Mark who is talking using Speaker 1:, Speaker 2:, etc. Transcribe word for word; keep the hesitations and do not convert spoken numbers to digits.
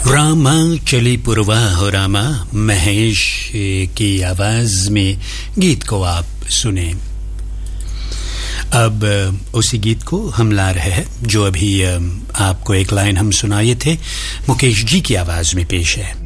Speaker 1: रामा चली पुरवा हो रामा महेश की आवाज में गीत को आप सुने। अब उसी गीत को हम ला रहे हैं जो अभी आपको एक लाइन हम सुनाए थे, मुकेश जी की आवाज में पेश है।